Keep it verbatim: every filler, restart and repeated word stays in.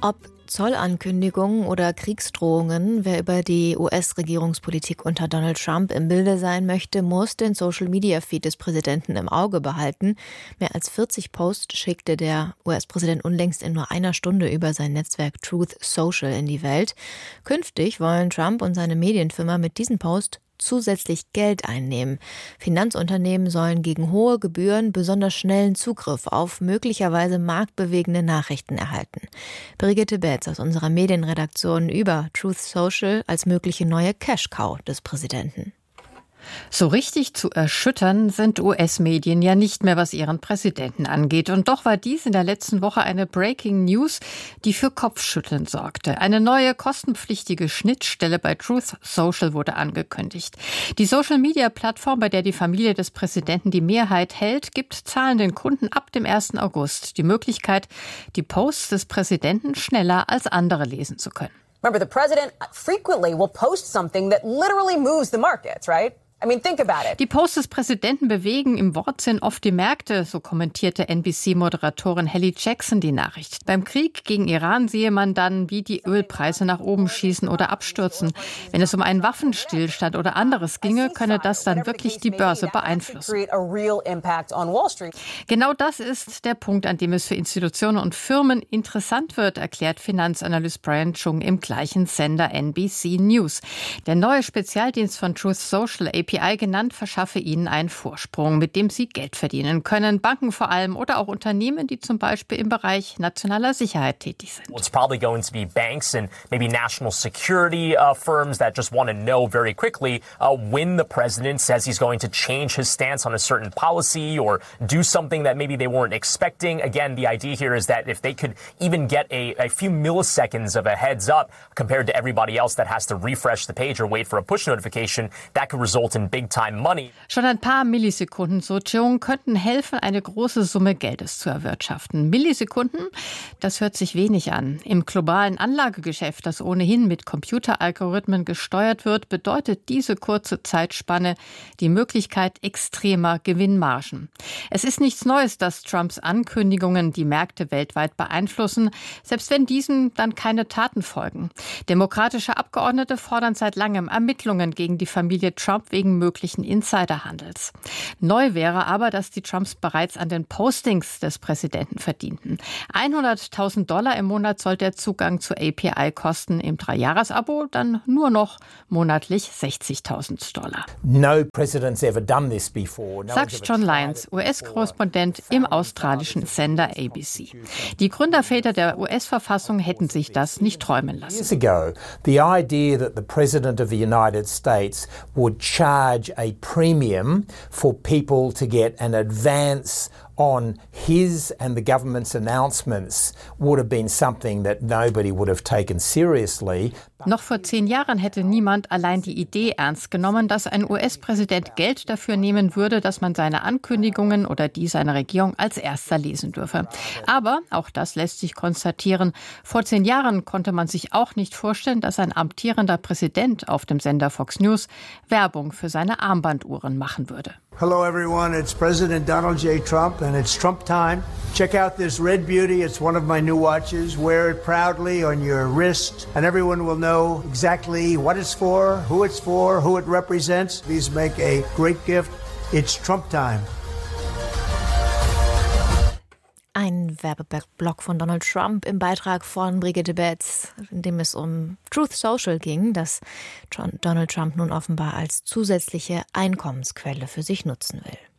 Ob Zollankündigungen oder Kriegsdrohungen, wer über die U S-Regierungspolitik unter Donald Trump im Bilde sein möchte, muss den Social-Media-Feed des Präsidenten im Auge behalten. Mehr als vierzig Posts schickte der U S-Präsident unlängst in nur einer Stunde über sein Netzwerk Truth Social in die Welt. Künftig wollen Trump und seine Medienfirma mit diesem Post zusätzlich Geld einnehmen. Finanzunternehmen sollen gegen hohe Gebühren besonders schnellen Zugriff auf möglicherweise marktbewegende Nachrichten erhalten. Brigitte Betz aus unserer Medienredaktion über Truth Social als mögliche neue Cash-Cow des Präsidenten. So richtig zu erschüttern sind U S-Medien ja nicht mehr, was ihren Präsidenten angeht. Und doch war dies in der letzten Woche eine Breaking News, die für Kopfschütteln sorgte. Eine neue kostenpflichtige Schnittstelle bei Truth Social wurde angekündigt. Die Social-Media-Plattform, bei der die Familie des Präsidenten die Mehrheit hält, gibt zahlenden Kunden ab dem ersten August die Möglichkeit, die Posts des Präsidenten schneller als andere lesen zu können. Remember, the president frequently will post something that literally moves the markets, right? I mean, think about it. Die Posts des Präsidenten bewegen im Wortsinn oft die Märkte, so kommentierte N B C-Moderatorin Hallie Jackson die Nachricht. Beim Krieg gegen Iran sehe man dann, wie die Ölpreise nach oben schießen oder abstürzen. Wenn es um einen Waffenstillstand oder anderes ginge, könne das dann wirklich die Börse beeinflussen. Genau das ist der Punkt, an dem es für Institutionen und Firmen interessant wird, erklärt Finanzanalyst Brian Chung im gleichen Sender N B C News. Der neue Spezialdienst von Truth Social, A P I genannt, verschaffe ihnen einen Vorsprung, mit dem sie Geld verdienen können. Banken vor allem oder auch Unternehmen, die zum Beispiel im Bereich nationaler Sicherheit tätig sind. It's probably going to be banks and maybe national security uh, firms that just want to know very quickly uh, when the president says he's going to change his stance on a certain policy or do something that maybe they weren't expecting. Again, the idea here is that if they could even get a, a few milliseconds of a heads up compared to everybody else that has to refresh the page or wait for a push notification, that could result in big time money. Schon ein paar Millisekunden, so Chung, könnten helfen, eine große Summe Geldes zu erwirtschaften. Millisekunden, das hört sich wenig an. Im globalen Anlagegeschäft, das ohnehin mit Computeralgorithmen gesteuert wird, bedeutet diese kurze Zeitspanne die Möglichkeit extremer Gewinnmargen. Es ist nichts Neues, dass Trumps Ankündigungen die Märkte weltweit beeinflussen, selbst wenn diesen dann keine Taten folgen. Demokratische Abgeordnete fordern seit langem Ermittlungen gegen die Familie Trump wegen möglichen Insiderhandels. Neu wäre aber, dass die Trumps bereits an den Postings des Präsidenten verdienten. hunderttausend Dollar im Monat soll der Zugang zu A P I kosten, im Dreijahresabo dann nur noch monatlich sechzigtausend Dollar. No president's ever done this before. No Sagt John Lyons, U S-Korrespondent im australischen Sender A B C. Die Gründerväter der U S-Verfassung hätten sich das nicht träumen lassen. Years ago, the idea that the President of the United States would charge a premium for people to get an advance on his and the government's announcements would have been something that nobody would have taken seriously. Noch vor zehn Jahren hätte niemand allein die Idee ernst genommen, dass ein U S-Präsident Geld dafür nehmen würde, dass man seine Ankündigungen oder die seiner Regierung als erster lesen dürfe. Aber, auch das lässt sich konstatieren, vor zehn Jahren konnte man sich auch nicht vorstellen, dass ein amtierender Präsident auf dem Sender Fox News Werbung für seine Armbanduhren machen würde. Hello everyone, it's President Donald J. Trump and it's Trump time. Check out this red beauty, it's one of my new watches. Wear it proudly on your wrist and everyone will know exactly what it's for, who it's for, who it represents. These make a great gift. It's Trump time. Ein Werbeblock von Donald Trump im Beitrag von Brigitte Betz, in dem es um Truth Social ging, das Donald Trump nun offenbar als zusätzliche Einkommensquelle für sich nutzen will.